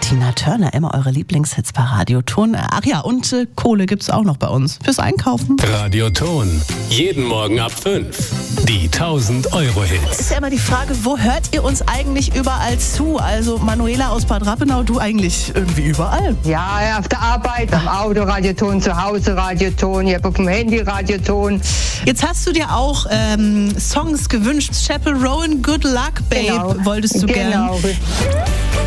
Tina Turner, immer eure Lieblingshits bei Radioton. Ach ja, und Kohle gibt's auch noch bei uns fürs Einkaufen. Radioton, jeden Morgen ab 5. Die 1000-Euro-Hits. Ist ja immer die Frage, wo hört ihr uns eigentlich überall zu? Also Manuela aus Bad Rappenau, du eigentlich irgendwie überall. Ja, auf der Arbeit, am Auto Radioton, zu Hause Radioton, ich habe auf dem Handy Radioton. Jetzt hast du dir auch Songs gewünscht. Chappell Rowan, Good Luck, Babe, wolltest du gern. Genau.